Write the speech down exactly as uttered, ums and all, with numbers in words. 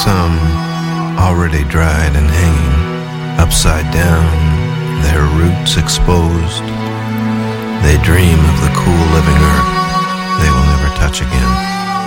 some already dried and hanging upside down, their roots exposed. They dream of the cool living earth they will never touch again.